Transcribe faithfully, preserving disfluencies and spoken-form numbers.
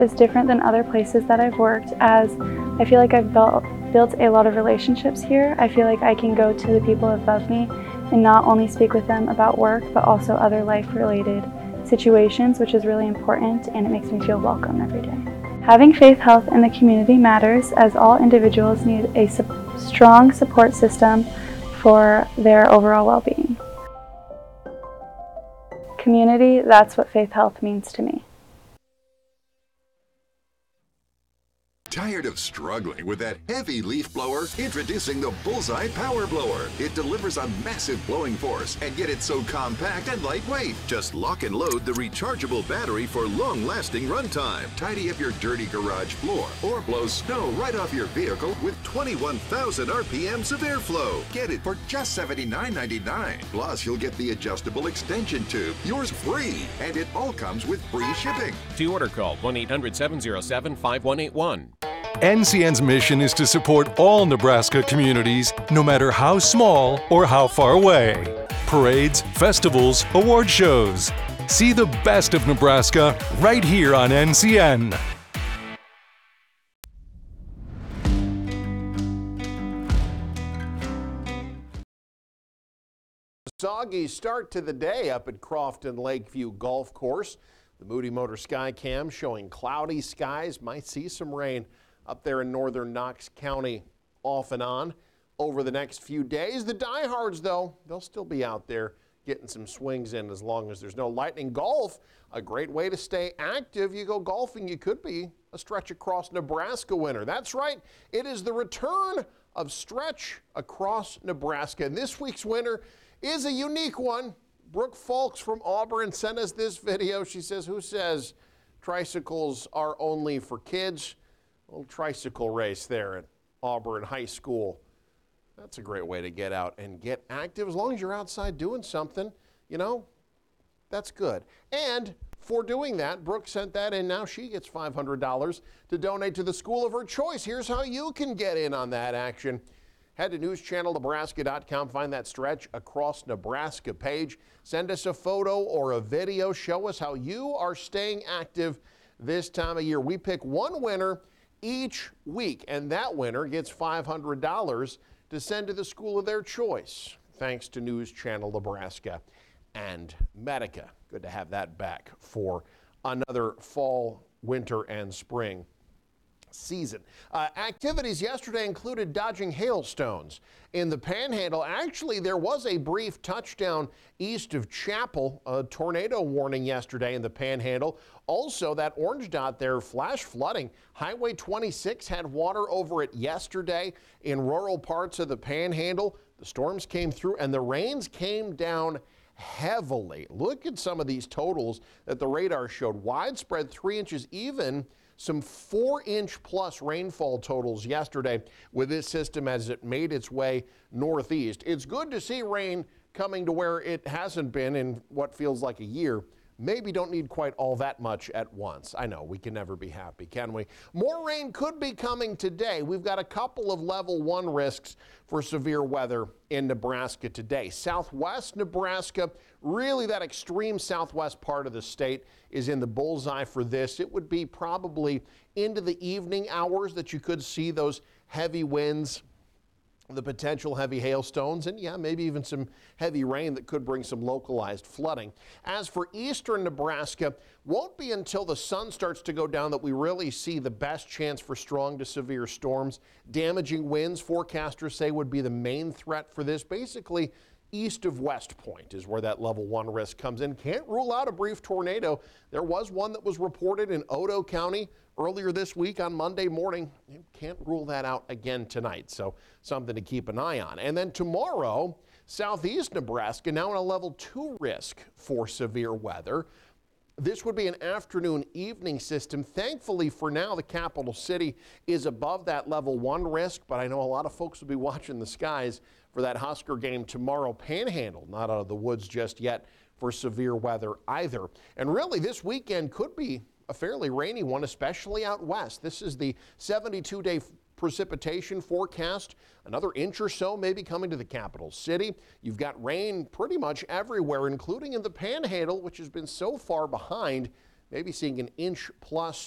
It's different than other places that I've worked, as I feel like I've built, built a lot of relationships here. I feel like I can go to the people above me and not only speak with them about work, but also other life-related situations, which is really important, and it makes me feel welcome every day. Having Faith Health in the community matters, as all individuals need a su- strong support system for their overall well-being. Community, that's what Faith Health means to me. Tired of struggling with that heavy leaf blower? Introducing the Bullseye Power Blower. It delivers a massive blowing force, and yet it's so compact and lightweight. Just lock and load the rechargeable battery for long-lasting runtime. Tidy up your dirty garage floor or blow snow right off your vehicle with twenty-one thousand R P Ms of airflow. Get it for just seventy-nine ninety-nine. Plus, you'll get the adjustable extension tube. Yours free, and it all comes with free shipping. To order, call one eight hundred seven oh seven five one eight one. N C N's mission is to support all Nebraska communities, no matter how small or how far away. Parades, festivals, award shows. See the best of Nebraska right here on N C N. Soggy start to the day up at Crofton Lakeview Golf Course. The Moody Motor Sky Cam showing cloudy skies. Might see some rain up there in northern Knox County off and on over the next few days. The diehards, though, they'll still be out there getting some swings in as long as there's no lightning. Golf, a great way to stay active. You go golfing, you could be a Stretch Across Nebraska winner. That's right, it is the return of Stretch Across Nebraska. And this week's winner is a unique one. Brooke Falks from Auburn sent us this video. She says, who says tricycles are only for kids? A little tricycle race there at Auburn High School. That's a great way to get out and get active. As long as you're outside doing something, you know, that's good. And for doing that, Brooke sent that in. Now she gets five hundred dollars to donate to the school of her choice. Here's how you can get in on that action. Head to news channel nebraska dot com, find that Stretch Across Nebraska page. Send us a photo or a video. Show us how you are staying active this time of year. We pick one winner each week, and that winner gets five hundred dollars to send to the school of their choice, thanks to News Channel Nebraska and Medica. Good to have that back for another fall, winter, and spring season. Uh, activities yesterday included dodging hailstones in the Panhandle. Actually, there was a brief touchdown east of Chapel, a tornado warning yesterday in the Panhandle. Also, that orange dot there, flash flooding. Highway twenty-six had water over it yesterday in rural parts of the Panhandle. The storms came through and the rains came down heavily. Look at some of these totals that the radar showed. Widespread three inches, even some four inch plus rainfall totals yesterday with this system as it made its way northeast. It's good to see rain coming to where it hasn't been in what feels like a year. Maybe don't need quite all that much at once. I know we can never be happy, can we? More rain could be coming today. We've got a couple of level one risks for severe weather in Nebraska today. Southwest Nebraska, really that extreme southwest part of the state is in the bullseye for this. It would be probably into the evening hours that you could see those heavy winds, the potential heavy hailstones, and yeah, maybe even some heavy rain that could bring some localized flooding. As for eastern Nebraska, won't be until the sun starts to go down that we really see the best chance for strong to severe storms. Damaging winds, forecasters say, would be the main threat for this. Basically, east of West Point is where that level one risk comes in. Can't rule out a brief tornado. There was one that was reported in Otoe County earlier this week on Monday morning. You can't rule that out again tonight, so something to keep an eye on. And then tomorrow, southeast Nebraska now in a level two risk for severe weather. This would be an afternoon evening system. Thankfully for now, the capital city is above that level one risk, but I know a lot of folks will be watching the skies for that Husker game tomorrow. Panhandle not out of the woods just yet for severe weather either. And really this weekend could be a fairly rainy one, especially out west. This is the seventy-two day precipitation forecast. Another inch or so maybe coming to the capital city. You've got rain pretty much everywhere, including in the Panhandle, which has been so far behind. Maybe seeing an inch plus